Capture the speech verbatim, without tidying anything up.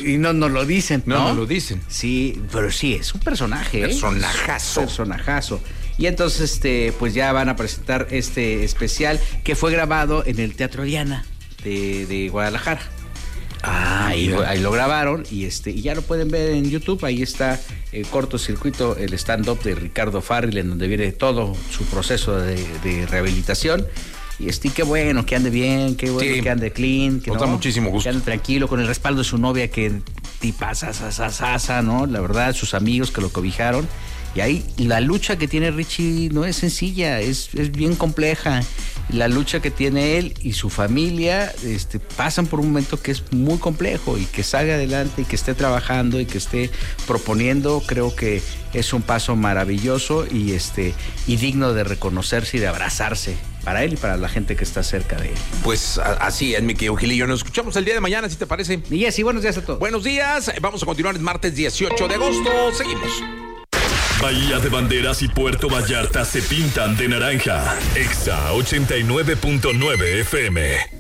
y no nos lo dicen, ¿no? No, no lo dicen. Sí, pero sí, es un personaje, ¿eh? Personajazo. Personajazo. Y entonces, este, pues ya van a presentar este especial que fue grabado en el Teatro Diana de, de Guadalajara. Ah, ahí, ahí lo grabaron y este y ya lo pueden ver en YouTube. Ahí está el cortocircuito, el stand-up de Ricardo Farril, en donde viene todo su proceso de, de rehabilitación. Y este, qué bueno, que ande bien, qué bueno, sí, que ande clean, que nos no, da muchísimo gusto. Que ande tranquilo, con el respaldo de su novia, que tipa sasa, ¿no? La verdad, sus amigos que lo cobijaron. Y ahí la lucha que tiene Richie no es sencilla, es, es bien compleja. La lucha que tiene él y su familia este, pasan por un momento que es muy complejo, y que salga adelante y que esté trabajando y que esté proponiendo, creo que es un paso maravilloso y, este, y digno de reconocerse y de abrazarse para él y para la gente que está cerca de él. Pues así es, mi querido Gilillo. Nos escuchamos el día de mañana, si te parece. Y así, buenos días a todos. Buenos días, vamos a continuar el martes dieciocho de agosto, seguimos. Bahía de Banderas y Puerto Vallarta se pintan de naranja. Exa ochenta y nueve punto nueve F M.